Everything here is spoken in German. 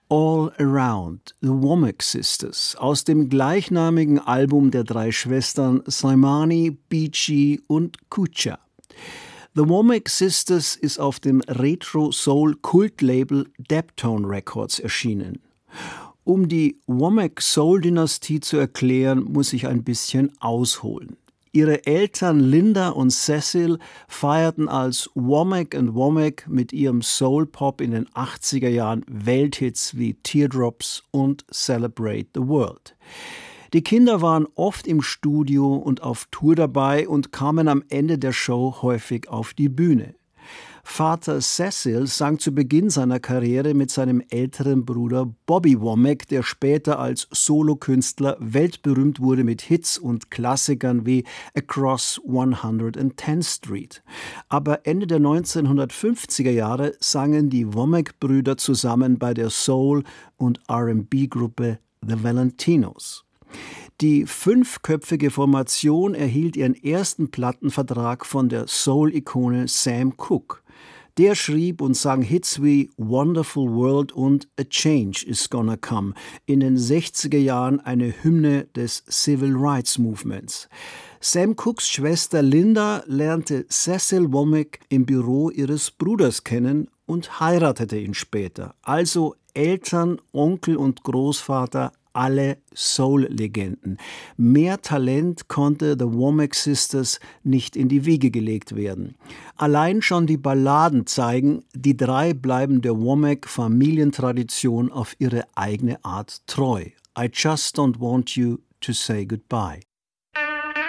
All Around, The Womack Sisters, aus dem gleichnamigen Album der drei Schwestern Slimani, Beachy und Kucha. The Womack Sisters ist auf dem Retro-Soul-Kultlabel Deptone Records erschienen. Um die Womack-Soul-Dynastie zu erklären, muss ich ein bisschen ausholen. Ihre Eltern Linda und Cecil feierten als Womack & Womack mit ihrem Soul-Pop in den 80er Jahren Welthits wie Teardrops und Celebrate the World. Die Kinder waren oft im Studio und auf Tour dabei und kamen am Ende der Show häufig auf die Bühne. Vater Cecil sang zu Beginn seiner Karriere mit seinem älteren Bruder Bobby Womack, der später als Solokünstler weltberühmt wurde mit Hits und Klassikern wie Across 110th Street. Aber Ende der 1950er Jahre sangen die Womack-Brüder zusammen bei der Soul- und R&B-Gruppe The Valentinos. Die fünfköpfige Formation erhielt ihren ersten Plattenvertrag von der Soul-Ikone Sam Cooke. Der schrieb und sang Hits wie Wonderful World und A Change Is Gonna Come, in den 60er Jahren eine Hymne des Civil Rights Movements. Sam Cookes Schwester Linda lernte Cecil Womack im Büro ihres Bruders kennen und heiratete ihn später. Also Eltern, Onkel und Großvater, alle Soul-Legenden. Mehr Talent konnte The Womack Sisters nicht in die Wiege gelegt werden. Allein schon die Balladen zeigen, die drei bleiben der Womack-Familientradition auf ihre eigene Art treu. I just don't want you to say goodbye.